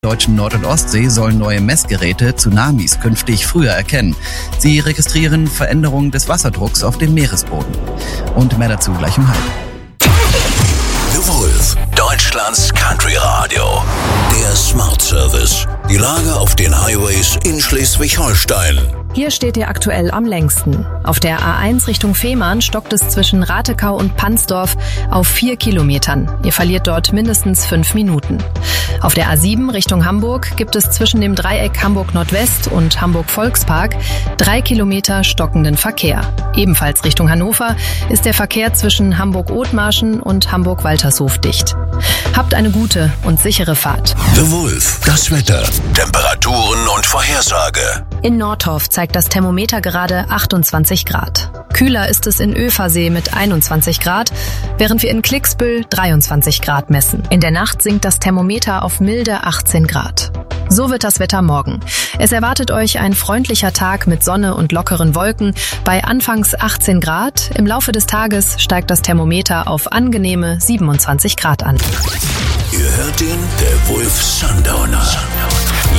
deutschen Nord- und Ostsee sollen neue Messgeräte Tsunamis künftig früher erkennen. Sie registrieren Veränderungen des Wasserdrucks auf dem Meeresboden. Und mehr dazu gleich um 12:30. The Wolf, Deutschlands Country Radio. Der Smart Service. Die Lage auf den Highways in Schleswig-Holstein. Hier steht ihr aktuell am längsten. Auf der A1 Richtung Fehmarn stockt es zwischen Ratekau und Pansdorf auf 4 Kilometern. Ihr verliert dort mindestens 5 Minuten. Auf der A7 Richtung Hamburg gibt es zwischen dem Dreieck Hamburg-Nordwest und Hamburg-Volkspark 3 Kilometer stockenden Verkehr. Ebenfalls Richtung Hannover ist der Verkehr zwischen Hamburg-Othmarschen und Hamburg-Waltershof dicht. Habt eine gute und sichere Fahrt. The Wolf, das Wetter, Temperaturen und Vorhersage. In Nordhof zeigt das Thermometer gerade 28 Grad. Kühler ist es in Öfersee mit 21 Grad, während wir in Klicksbüll 23 Grad messen. In der Nacht sinkt das Thermometer auf milde 18 Grad. So wird das Wetter morgen. Es erwartet euch ein freundlicher Tag mit Sonne und lockeren Wolken bei anfangs 18 Grad. Im Laufe des Tages steigt das Thermometer auf angenehme 27 Grad an. Ihr hört den The Wolf Sundowner.